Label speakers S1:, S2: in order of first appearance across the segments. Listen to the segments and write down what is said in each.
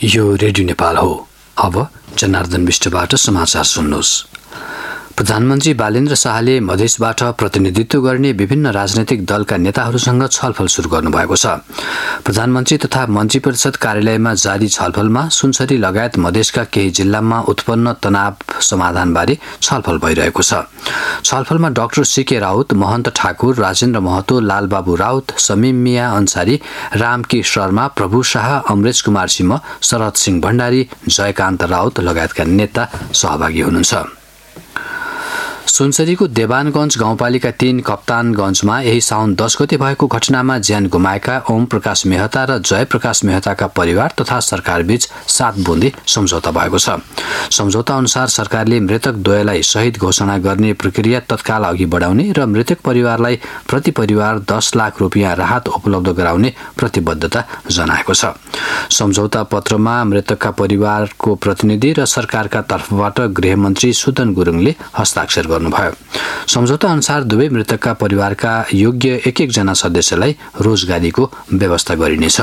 S1: यो रेडियो नेपाल हो। अब जनार्दन विष्टबाट समाचार सुन्नुहोस्। प्रधानमन्त्री बालेन्द्र शाहले मधेसबाट प्रतिनिधित्व गर्ने विभिन्न राजनैतिक दलका नेताहरूसँग छलफल सुरु गर्नुभएको छ। प्रधानमन्त्री तथा मन्त्री परिषद कार्यालयमा जारी छलफलमा सुनसरी लगायत मधेसका केही जिल्लामा उत्पन्न तनाव समाधानबारे छलफल भइरहेको छ। छलफलमा डाक्टर सीके राउत, महन्त ठाकुर, राजेन्द्र महतो, लालबाबु राउत, समीम मिया अन्सारी, रामकी शर्मा, प्रभु शाह, अमरेश कुमार सिंह, शरद सिंह भण्डारी, जयकान्त राउत लगायतका नेता सहभागी हुनुहुन्छ। सुनसरीको देवानगञ्ज गाउँपालिका 3 कप्तानगञ्जमा यही साउन 10 गते भएको घटनामा ज्यान गुमाएका ओम प्रकाश मेहता र जय प्रकाश मेहताका परिवार तथा सरकारबीच 7 बुँदे सम्झौता भएको छ। सम्झौता अनुसार सरकारले मृतक द्वयलाई शहीद घोषणा गर्ने प्रक्रिया तत्काल अघि बढाउने र मृतक परिवारलाई प्रति परिवार 10 लाख रुपियाँ राहत उपलब्ध गराउने प्रतिबद्धता जनाएको छ। सम्झौता पत्रमा मृतकका परिवारको प्रतिनिधि र सरकारका तर्फबाट गृहमन्त्री सुदन गुरुङले हस्ताक्षर गर्नुभयो। सम्झौता अनुसार दुवै मृतकका परिवारका योग्य एक जना सदस्यलाई रोजगारीको व्यवस्था गरिनेछ।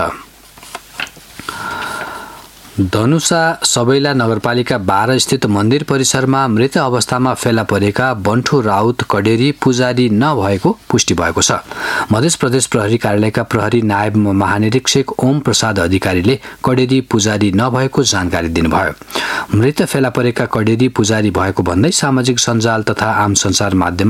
S1: धनुषा सबैला नगरपालिका 12 स्थित मन्दिर परिसरमा मृत अवस्थामा फेला परेका बन्ठु राउत कडेरी पुजारी नभएको पुष्टि भएको छ। मध्य प्रदेश प्रहरी कार्यालयका प्रहरी नायब महानिरीक्षक ओम प्रसाद अधिकारीले कडेरी पुजारी नभएको जानकारी दिनुभयो। मृत फेला परेका कडेरी पुजारी भएको भन्दै सामाजिक सञ्जाल तथा आम सञ्चार माध्यम